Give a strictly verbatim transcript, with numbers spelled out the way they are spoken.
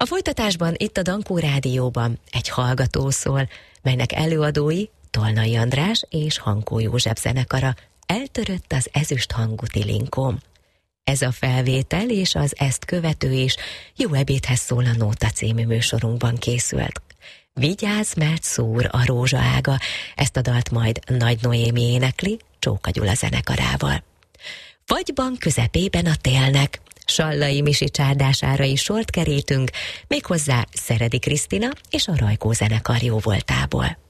A folytatásban itt a Dankó Rádióban egy hallgató szól, melynek előadói Tolnai András és Hankó József zenekara. Eltörött az ezüst hangú tilinkóm. Ez a felvétel és az ezt követő is Jó ebédhez szól a Nóta című műsorunkban készült. Vigyázz, mert szúr a rózsa ága, ezt a dalt majd Nagy Noémi énekli Csóka Gyula zenekarával. Fagyban közepében a télnek, Sallai Misi csárdására is sort kerítünk, méghozzá Szeredi Krisztina és a Rajkó zenekar jóvoltából.